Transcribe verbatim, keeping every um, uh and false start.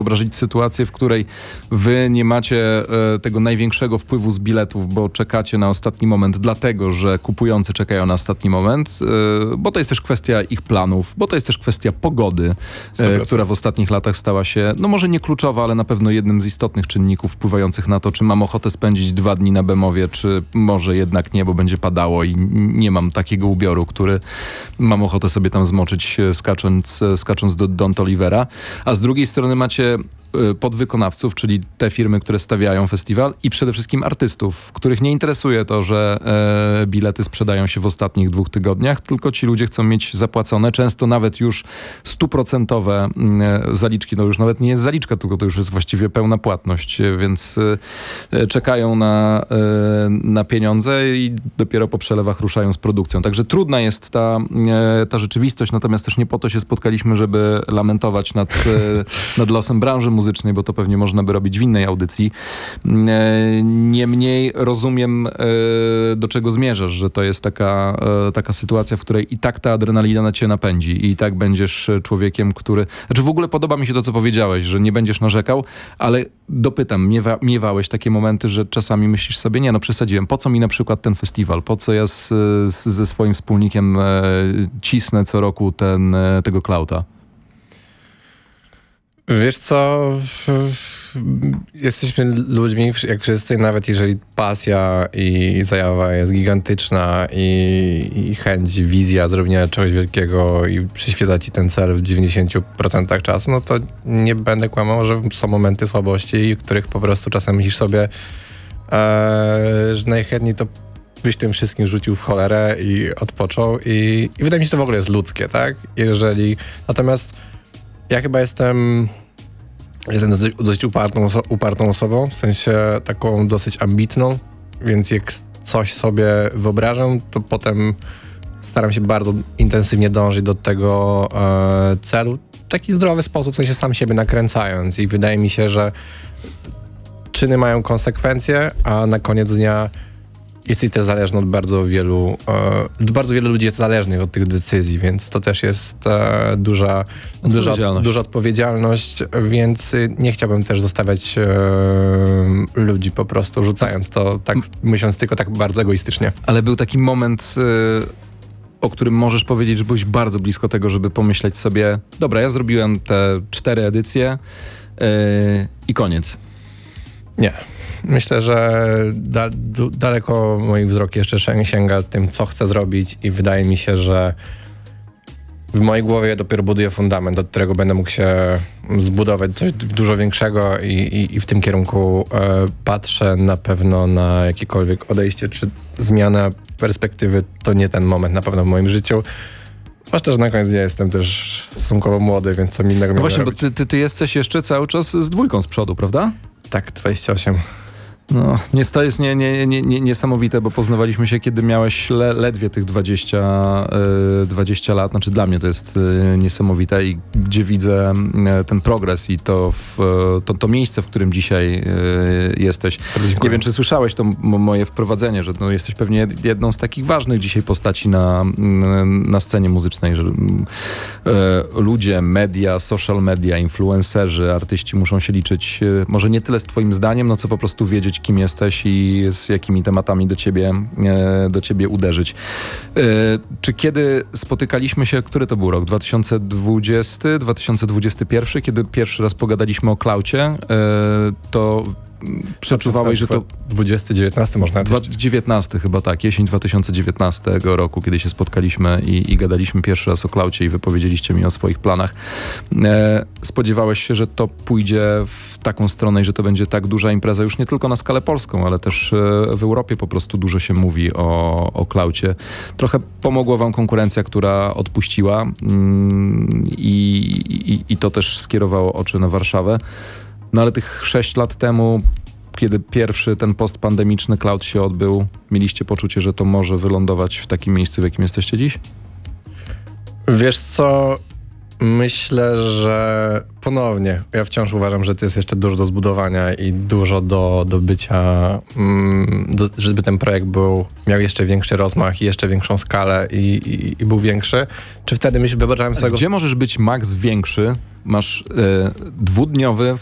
wyobrazić sytuację, w której wy nie macie e, tego największego wpływu z biletów, bo czekacie na ostatni moment, dlatego, że kupujący czekają na ostatni moment, e, bo to jest też kwestia ich planów, bo to jest też kwestia pogody, e, która w ostatnich latach stała się, no może nie kluczowa, ale na pewno jednym z istotnych czynników wpływających na to, czy mam ochotę spędzić dwa dni na Bemowie, czy może jednak nie, bo będzie padało i nie mam takiego ubioru, który mam ochotę sobie tam zmoczyć, skacząc, skacząc do Don Tolivera. A z drugiej strony macie podwykonawców, czyli te firmy, które stawiają festiwal i przede wszystkim artystów, których nie interesuje to, że e, bilety sprzedają się w ostatnich dwóch tygodniach, tylko ci ludzie chcą mieć zapłacone, często nawet już stuprocentowe e, zaliczki. To już nawet nie jest zaliczka, tylko to już jest właściwie pełna płatność, więc e, czekają na, e, na pieniądze i dopiero po przelewach ruszają z produkcją. Także trudna jest ta, e, ta rzeczywistość, natomiast też nie po to się spotkaliśmy, żeby lamentować nad, e, nad losem branży muzycznej, bo to pewnie można by robić w innej audycji. Niemniej rozumiem, do czego zmierzasz, że to jest taka, taka sytuacja, w której i tak ta adrenalina na cię napędzi i tak będziesz człowiekiem, który... Znaczy w ogóle podoba mi się to, co powiedziałeś, że nie będziesz narzekał, ale dopytam, miewa, miewałeś takie momenty, że czasami myślisz sobie, nie no przesadziłem, po co mi na przykład ten festiwal, po co ja z, z, ze swoim wspólnikiem cisnę co roku ten, tego Klauta? Wiesz co, jesteśmy ludźmi, jak wszyscy, nawet jeżeli pasja i zajawa jest gigantyczna i, i chęć, wizja zrobienia czegoś wielkiego i przyświeca ci ten cel w dziewięćdziesięciu procentach czasu, no to nie będę kłamał, że są momenty słabości, w których po prostu czasem myślisz sobie, e, że najchętniej to byś tym wszystkim rzucił w cholerę i odpoczął i, i wydaje mi się, że to w ogóle jest ludzkie, tak? Jeżeli, natomiast ja chyba jestem, jestem dosyć, dosyć upartą, upartą osobą, w sensie taką dosyć ambitną, więc jak coś sobie wyobrażam, to potem staram się bardzo intensywnie dążyć do tego e, celu w taki zdrowy sposób, w sensie sam siebie nakręcając i wydaje mi się, że czyny mają konsekwencje, a na koniec dnia jesteś też zależny od bardzo wielu, e, bardzo wielu ludzi jest zależnych od tych decyzji, więc to też jest e, duża, duża, duża odpowiedzialność, więc nie chciałbym też zostawiać e, ludzi po prostu rzucając to, tak myśląc tylko tak bardzo egoistycznie. Ale był taki moment, y, o którym możesz powiedzieć, że byłeś bardzo blisko tego, żeby pomyśleć sobie, dobra, ja zrobiłem te cztery edycje y, i koniec. Nie. Myślę, że da, d- daleko mój wzrok jeszcze sięga tym, co chcę zrobić i wydaje mi się, że w mojej głowie dopiero buduję fundament, od którego będę mógł się zbudować coś dużo większego i, i, i w tym kierunku e, patrzę na pewno na jakiekolwiek odejście czy zmiana perspektywy. To nie ten moment na pewno w moim życiu. Zwłaszcza, że na koniec dnia jestem też stosunkowo młody, więc co mi innego no nie właśnie, robić. bo ty, ty, ty jesteś jeszcze cały czas z dwójką z przodu, prawda? Tak, dwadzieścia osiem. No, nie, to jest nie, nie, nie, nie, niesamowite, bo poznawaliśmy się, kiedy miałeś le, ledwie tych dwadzieścia, dwadzieścia lat. Znaczy dla mnie to jest niesamowite i gdzie widzę ten progres i to, w, to, to miejsce, w którym dzisiaj jesteś. Nie wiem, czy słyszałeś to moje wprowadzenie, że no, jesteś pewnie jedną z takich ważnych dzisiaj postaci na, na scenie muzycznej, że ludzie, media, social media, influencerzy, artyści muszą się liczyć może nie tyle z twoim zdaniem, no co po prostu wiedzieć, kim jesteś i z jakimi tematami do ciebie, do ciebie uderzyć. Czy kiedy spotykaliśmy się, który to był rok? dwa tysiące dwudziesty, dwa tysiące dwudziesty pierwszy, kiedy pierwszy raz pogadaliśmy o Klaucie, to przeczuwałeś, że to... dwudziesty, dziewiętnasty można dwa, dziewiętnasty chyba tak, jesień dwa tysiące dziewiętnastego roku, kiedy się spotkaliśmy i, i gadaliśmy pierwszy raz o Klaucie i wypowiedzieliście mi o swoich planach. E, spodziewałeś się, że to pójdzie w taką stronę i że to będzie tak duża impreza, już nie tylko na skalę polską, ale też e, w Europie po prostu dużo się mówi o, o Klaucie. Trochę pomogła wam konkurencja, która odpuściła mm, i, i, i to też skierowało oczy na Warszawę. No ale tych sześć lat temu, kiedy pierwszy ten postpandemiczny Cloud się odbył, mieliście poczucie, że to może wylądować w takim miejscu, w jakim jesteście dziś? Wiesz co, Myślę, że ponownie, ja wciąż uważam, że to jest jeszcze dużo do zbudowania i dużo do, do bycia, mm, do, żeby ten projekt był, miał jeszcze większy rozmach i jeszcze większą skalę i, i, i był większy. Czy wtedy myślę, wyobrażałem sobie... Gdzie możesz być max większy? Masz e, dwudniowy